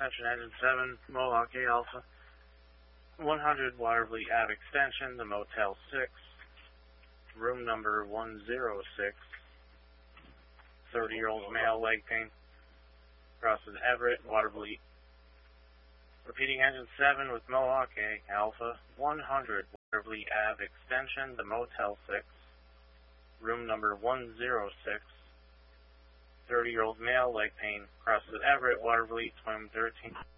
attention engine 7, Mohawk A Alpha. 100 Watervliet Ave extension, the Motel 6, room number 106. 30-year-old male, leg pain. Crosses Everett, Watervliet. Repeating engine 7 with Mohawk A Alpha. 100 Watervliet Ave extension, the Motel 6, room number 106. 30-year-old male, leg pain. Crosses Everett, Watervliet, swim 13.